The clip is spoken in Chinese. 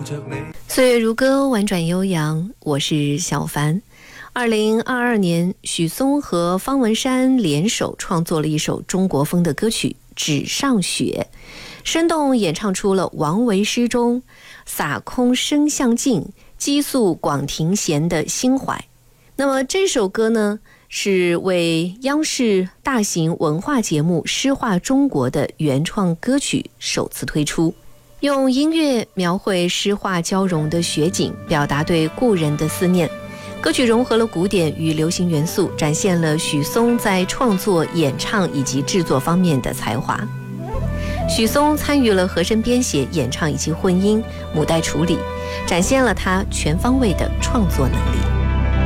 岁月如歌，婉转悠扬，我是小凡。2022年，许嵩和方文山联手创作了一首中国风的歌曲《纸上雪》，生动演唱出了王维诗中洒空声相近，激诉广庭弦的心怀。那么这首歌呢，是为央视大型文化节目《诗画中国》的原创歌曲首次推出，用音乐描绘诗画交融的雪景，表达对故人的思念。歌曲融合了古典与流行元素，展现了许嵩在创作、演唱以及制作方面的才华。许嵩参与了和声编写、演唱以及混音、母带处理，展现了他全方位的创作能力。